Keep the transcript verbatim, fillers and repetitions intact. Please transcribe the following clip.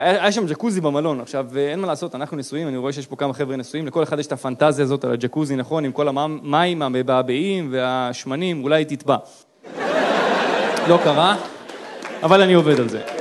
היה שם ג'קוזי במלון, עכשיו אין מה לעשות, אנחנו נשואים, אני רואה שיש פה כמה חבר'ה נשואים, לכל אחד יש את הפנטזיה הזאת על הג'קוזי, נכון, עם כל המים המבעבעים והשמנים, אולי תטבע. לא קרה, אבל אני עובד על זה.